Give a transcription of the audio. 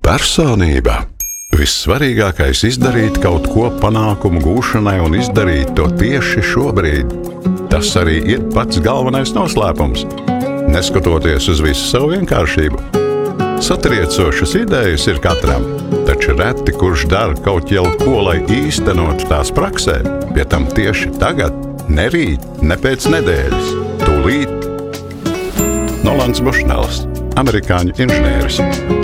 Personība. Vissvarīgākais izdarīt kaut ko panākumu gūšanai un izdarīt to tieši šobrīd. Tas arī ir pats galvenais noslēpums. Neskatoties uz visu savu vienkāršību. Satriecošas idejas ir katram, taču reti kurš dara kaut jau ko, lai īstenot tās praksē, pie tam tieši tagad, ne rīt, ne pēc nedēļas, tūlīt. Nolans Bušnels, amerikāņu inženieris.